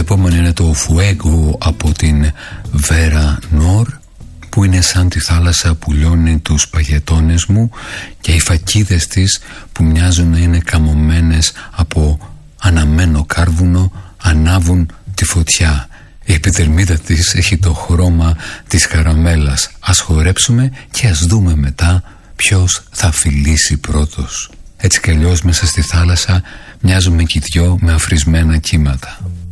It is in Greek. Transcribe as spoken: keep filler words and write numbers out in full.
επόμενο είναι το Fuego από την Vera Nor, που είναι σαν τη θάλασσα που λιώνει τους παγετώνες μου και οι φακίδες της που μοιάζουν να είναι καμωμένες από αναμένο κάρβουνο ανάβουν τη φωτιά. Η επιδερμίδα της έχει το χρώμα της καραμέλας. Ας χορέψουμε και ας δούμε μετά ποιος θα φιλήσει πρώτος. Έτσι κι αλλιώς μέσα στη θάλασσα μοιάζουμε κι οι δυο με αφρισμένα κύματα.